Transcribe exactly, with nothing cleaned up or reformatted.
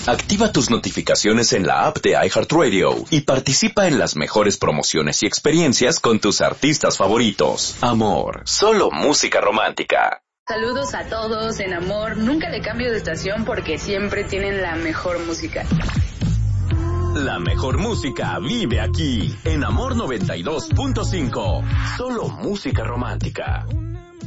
Activa tus notificaciones en la app de iHeartRadio y participa en las mejores promociones y experiencias con tus artistas favoritos. Amor, solo música romántica. Saludos a todos en Amor. Nunca le cambio de estación porque siempre tienen la mejor música. La mejor música vive aquí, en Amor noventa y dos punto cinco. Solo música romántica.